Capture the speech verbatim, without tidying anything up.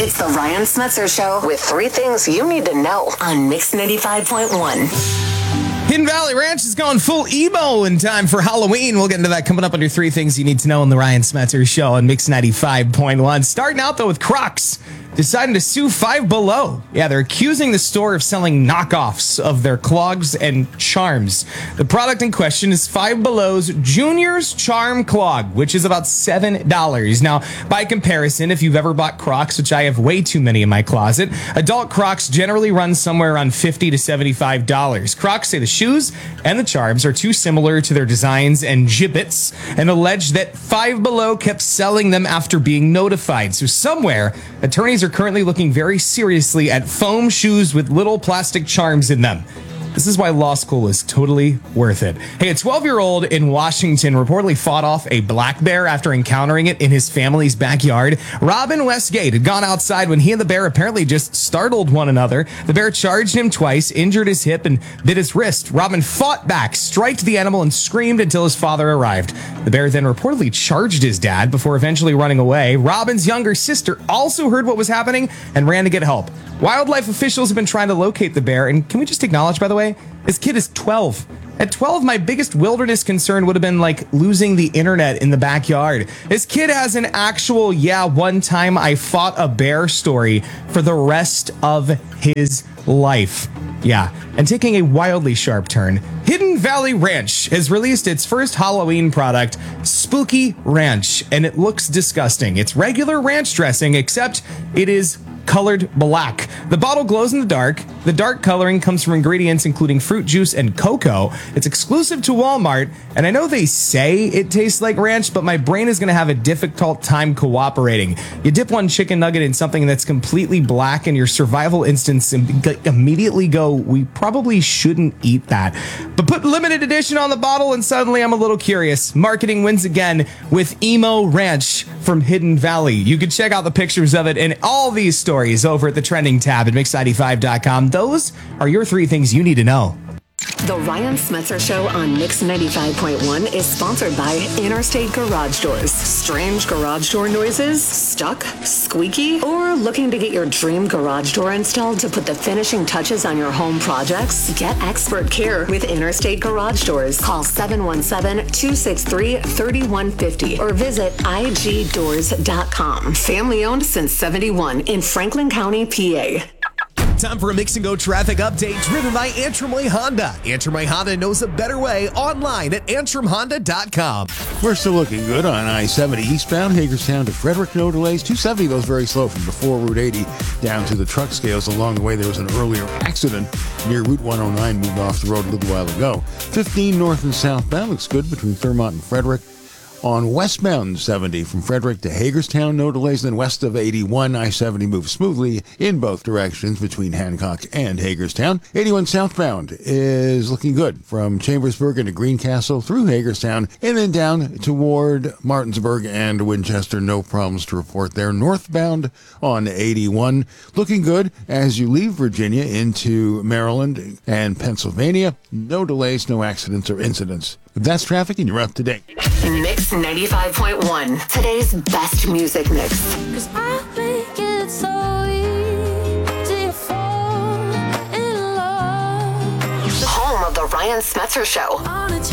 It's the Ryan Smetzer Show with three things you need to know on Mix ninety-five point one. Hidden Valley Ranch is going full emo in time for Halloween. We'll get into that coming up under three things you need to know on the Ryan Smetzer Show on Mix ninety-five point one. Starting out, though, with Crocs deciding to sue Five Below. Yeah, they're accusing the store of selling knockoffs of their clogs and charms. The product in question is Five Below's Junior's Charm Clog, which is about seven dollars. Now, by comparison, if you've ever bought Crocs, which I have way too many in my closet, adult Crocs generally run somewhere around fifty to seventy-five dollars. Crocs say the shoes and the charms are too similar to their designs and gibbets and allege that Five Below kept selling them after being notified. So somewhere, attorneys are currently looking very seriously at foam shoes with little plastic charms in them. This is why law school is totally worth it. Hey, a twelve-year-old in Washington reportedly fought off a black bear after encountering it in his family's backyard. Robin Westgate had gone outside when he and the bear apparently just startled one another. The bear charged him twice, injured his hip, and bit his wrist. Robin fought back, striked the animal, and screamed until his father arrived. The bear then reportedly charged his dad before eventually running away. Robin's younger sister also heard what was happening and ran to get help. Wildlife officials have been trying to locate the bear, and can we just acknowledge, by the way, this kid is twelve. At twelve, my biggest wilderness concern would have been like losing the internet in the backyard. This kid has an actual, yeah, one time I fought a bear story for the rest of his life. Yeah, and taking a wildly sharp turn, Hidden Valley Ranch has released its first Halloween product, Spooky Ranch, and it looks disgusting. It's regular ranch dressing, except it is colored black. The bottle glows in the dark. The dark coloring comes from ingredients including fruit juice and cocoa. It's exclusive to Walmart, and I know they say it tastes like ranch, but my brain is going to have a difficult time cooperating. You dip one chicken nugget in something that's completely black, and your survival instincts immediately go, we probably shouldn't eat that. But put limited edition on the bottle, and suddenly I'm a little curious. Marketing wins again with Emo Ranch from Hidden Valley. You can check out the pictures of it and all these stories over at the trending tab at mix ninety-five dot com. Those are your three things you need to know. The Ryan Smetzer Show on Mix ninety-five point one is sponsored by Interstate Garage Doors. Strange garage door noises? Stuck? Squeaky? Or looking to get your dream garage door installed to put the finishing touches on your home projects? Get expert care with Interstate Garage Doors. Call seven one seven, two six three, three one five zero or visit I G doors dot com. Family owned since seventy-one in Franklin County, P A. Time for a Mix and Go traffic update driven by Antrim Way Honda. Antrim Way Honda knows a better way online at antrim honda dot com. We're still looking good on I seventy eastbound, Hagerstown to Frederick, no delays. two seventy goes very slow from before Route eighty down to the truck scales. Along the way, there was an earlier accident near Route one oh nine, moved off the road a little while ago. fifteen north and southbound looks good between Thurmont and Frederick. On westbound seventy from Frederick to Hagerstown, no delays. Then west of eighty-one, I seventy moves smoothly in both directions between Hancock and Hagerstown. eighty-one southbound is looking good from Chambersburg into Greencastle through Hagerstown and then down toward Martinsburg and Winchester. No problems to report there. Northbound on eighty-one looking good as you leave Virginia into Maryland and Pennsylvania. No delays, no accidents or incidents. That's traffic, and you're up to date. Mix ninety-five point one, today's best music mix. 'Cause I think it's so easy to fall in love. Home of the Ryan Smetzer Show. On a